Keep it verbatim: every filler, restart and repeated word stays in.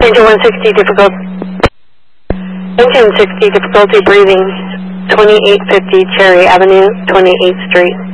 Engine one sixty, difficult. Engine sixty, difficulty breathing. twenty-eight fifty Cherry Avenue, twenty-eighth Street.